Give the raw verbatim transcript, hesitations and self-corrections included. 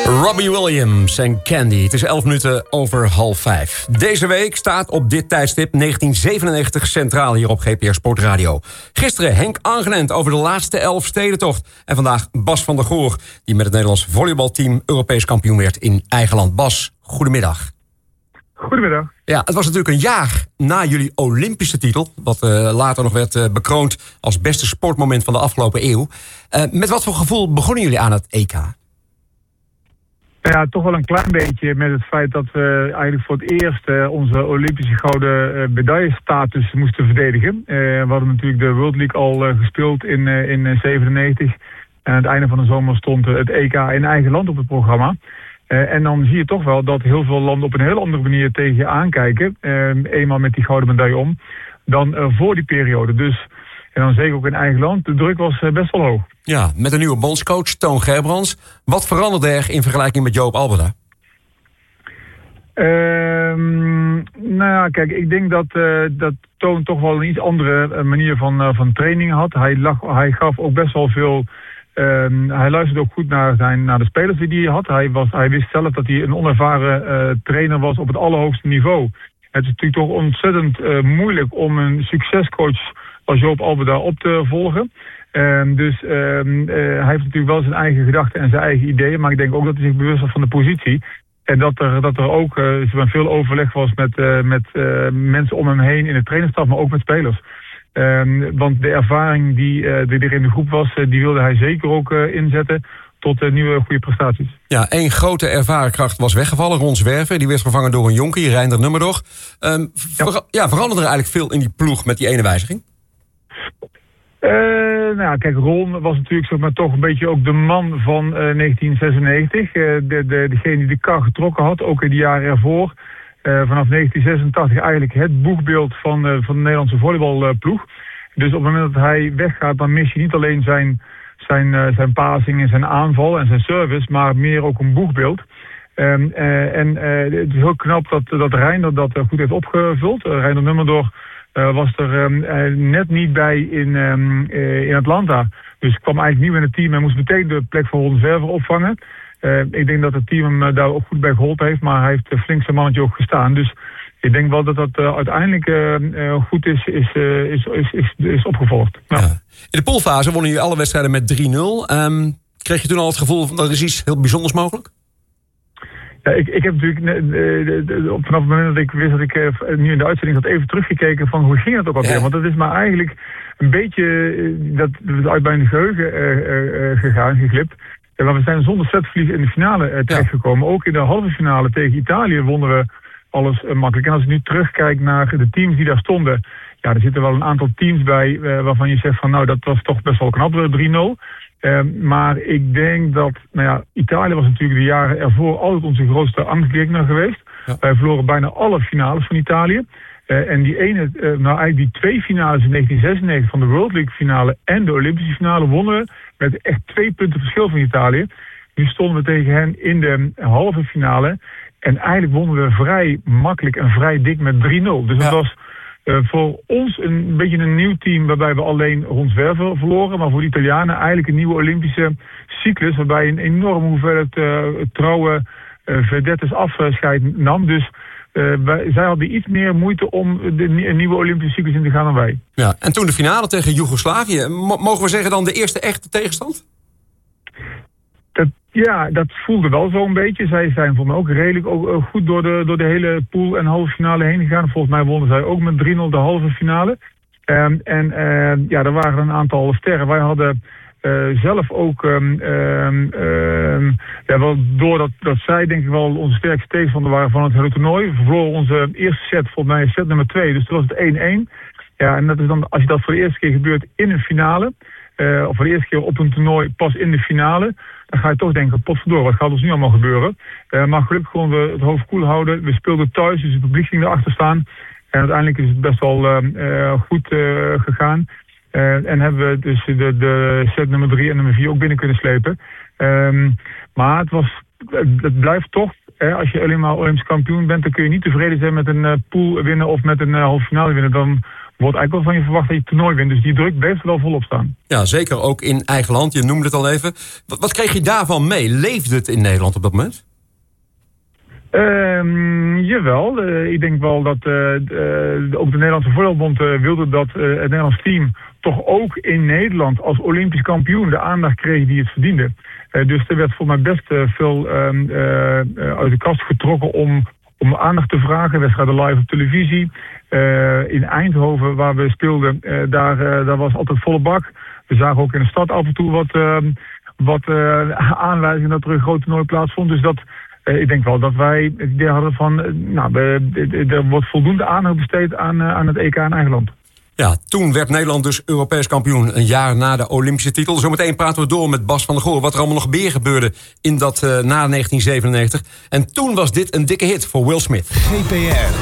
Robbie Williams en Candy. Het is elf minuten over half vijf. Deze week staat op dit tijdstip negentien zevenennegentig centraal hier op G P R Sportradio. Gisteren Henk Angenent over de laatste elf stedentocht. En vandaag Bas van der Goor, die met het Nederlands volleybalteam Europees kampioen werd in eigen land. Bas, goedemiddag. Goedemiddag. Ja, het was natuurlijk een jaar na jullie Olympische titel, wat uh, later nog werd uh, bekroond als beste sportmoment van de afgelopen eeuw. Uh, met wat voor gevoel begonnen jullie aan het E K? Ja, toch wel een klein beetje met het feit dat we eigenlijk voor het eerst uh, onze Olympische gouden uh, medaillestatus moesten verdedigen. Uh, we hadden natuurlijk de World League al uh, gespeeld in, uh, in zevenennegentig. En aan het einde van de zomer stond uh, het E K in eigen land op het programma. Uh, en dan zie je toch wel dat heel veel landen op een heel andere manier tegen je aankijken. Uh, eenmaal met die gouden medaille om. Dan uh, voor die periode. Dus, en dan zeker ook in eigen land. De druk was uh, best wel hoog. Ja, met een nieuwe bondscoach, Toon Gerbrands. Wat veranderde er in vergelijking met Joop Alberda? Uh, nou ja, kijk, ik denk dat, uh, dat Toon toch wel een iets andere uh, manier van, uh, van training had. Hij, lag, hij gaf ook best wel veel... Uh, hij luisterde ook goed naar, zijn, naar de spelers die hij had. Hij, was, hij wist zelf dat hij een onervaren uh, trainer was op het allerhoogste niveau. Het is natuurlijk toch ontzettend uh, moeilijk om een succescoach als Joop Alberda op te volgen. Uh, dus uh, uh, hij heeft natuurlijk wel zijn eigen gedachten en zijn eigen ideeën. Maar ik denk ook dat hij zich bewust was van de positie. En dat er, dat er ook uh, veel overleg was met, uh, met uh, mensen om hem heen in de trainerstaf, maar ook met spelers. Um, want de ervaring die, uh, die er in de groep was, uh, die wilde hij zeker ook uh, inzetten tot uh, nieuwe goede prestaties. Ja, één grote ervaren kracht was weggevallen, Ron Zwerver. Die werd vervangen door een jonkie, Reinder Nummerdorf. Um, ja. Ver, ja, veranderde er eigenlijk veel in die ploeg met die ene wijziging? Uh, nou ja, kijk, Ron was natuurlijk zeg maar, toch een beetje ook de man van uh, negentien zesennegentig. Uh, de, de, degene die de kar getrokken had, ook in de jaren ervoor. Uh, vanaf negentien zesentachtig eigenlijk het boegbeeld van, uh, van de Nederlandse volleybalploeg. Dus op het moment dat hij weggaat, dan mis je niet alleen zijn, zijn, uh, zijn passing en zijn aanval en zijn service, maar meer ook een boegbeeld. Um, uh, en uh, het is heel knap dat, dat Reinder dat uh, goed heeft opgevuld. Uh, Reinder Nummerdorf uh, was er um, uh, net niet bij in, um, uh, in Atlanta. Dus kwam eigenlijk nieuw in het team en moest meteen de plek van Ron Zwerver opvangen. Uh, ik denk dat het team hem uh, daar ook goed bij geholpen heeft, maar hij heeft uh, flink zijn mannetje ook gestaan. Dus ik denk wel dat dat uh, uiteindelijk uh, uh, goed is, is, uh, is, is, is, is opgevolgd. Nou. Ja. In de poolfase wonnen jullie alle wedstrijden met drie nul. Um, kreeg je toen al het gevoel van dat er is iets heel bijzonders mogelijk? Ja, ik, ik heb natuurlijk uh, de, de, op, vanaf het moment dat ik wist dat ik uh, nu in de uitzending had even teruggekeken van hoe ging het ook alweer. Ja. Want dat is maar eigenlijk een beetje uh, dat, dat is uit mijn geheugen uh, uh, gegaan, geglipt. Ja, maar we zijn zonder setverlies in de finale uh, terechtgekomen. Ja. Ook in de halve finale tegen Italië wonnen we alles uh, makkelijk. En als ik nu terugkijk naar de teams die daar stonden, ja, er zitten wel een aantal teams bij uh, waarvan je zegt van nou, dat was toch best wel knap, drie nul. Uh, maar ik denk dat, nou ja, Italië was natuurlijk de jaren ervoor altijd onze grootste angstgegner geweest. Ja. Wij verloren bijna alle finales van Italië. Uh, en die ene, uh, nou eigenlijk die twee finales in negentien zesennegentig van de World League finale en de Olympische finale wonnen we met echt twee punten verschil van Italië. Nu stonden we tegen hen in de halve finale. En eigenlijk wonnen we vrij makkelijk en vrij dik met drie nul. Dus ja. Het was uh, voor ons een beetje een nieuw team waarbij we alleen Ron Zwerver verloren. Maar voor de Italianen eigenlijk een nieuwe Olympische cyclus. Waarbij een enorme hoeveelheid uh, trouwe uh, vedettes afscheid nam. Dus uh, wij, zij hadden iets meer moeite om de, een nieuwe Olympische cyclus in te gaan dan wij. Ja, en toen de finale tegen Joegoslavië. M- mogen we zeggen dan de eerste echte tegenstand? Dat, ja, dat voelde wel zo een beetje. Zij zijn voor mij ook redelijk ook goed door de, door de hele pool en halve finale heen gegaan. Volgens mij wonnen zij ook met drie nul de halve finale. Um, en uh, ja, er waren een aantal sterren. Wij hadden uh, zelf ook, um, um, um, ja, wel doordat dat zij denk ik wel onze sterkste tegenstander waren van het hele toernooi. We verloren onze eerste set, volgens mij set nummer twee. Dus toen was het één één. Ja, en dat is dan, als je dat voor de eerste keer gebeurt in een finale, uh, of voor de eerste keer op een toernooi pas in de finale, dan ga je toch denken, potverdorie, wat gaat ons nu allemaal gebeuren? Uh, maar gelukkig konden we het hoofd koel houden. We speelden thuis, dus het publiek ging erachter staan. En uiteindelijk is het best wel uh, uh, goed uh, gegaan. Uh, en hebben we dus de, de set nummer drie en nummer vier ook binnen kunnen slepen. Um, maar het was, het blijft toch, hè, als je alleen maar Olympisch kampioen bent, dan kun je niet tevreden zijn met een uh, pool winnen of met een uh, halve finale winnen. Dan wordt eigenlijk wel van je verwacht dat je het toernooi wint. Dus die druk blijft er wel volop staan. Ja, zeker ook in eigen land. Je noemde het al even. Wat, wat kreeg je daarvan mee? Leefde het in Nederland op dat moment? Um, jawel, uh, ik denk wel dat uh, uh, ook de Nederlandse Volleybalbond uh, wilde dat uh, het Nederlands team toch ook in Nederland als Olympisch kampioen de aandacht kreeg die het verdiende. Uh, dus er werd voor mij best uh, veel um, uh, uh, uit de kast getrokken om, om aandacht te vragen. Wedstrijden live op televisie. Uh, in Eindhoven, waar we speelden, uh, daar, uh, daar was altijd volle bak. We zagen ook in de stad af en toe wat, uh, wat uh, aanwijzingen dat er een groot toernooi plaatsvond. Dus dat... Uh, ik denk wel dat wij het idee hadden van, uh, nou, we, er wordt voldoende aandacht besteed aan, uh, aan het E K in eigen land. Ja, toen werd Nederland dus Europees kampioen, een jaar na de Olympische titel. Zometeen praten we door met Bas van der Goor, wat er allemaal nog meer gebeurde in dat uh, na negentien zevenennegentig. En toen was dit een dikke hit voor Will Smith. G P R.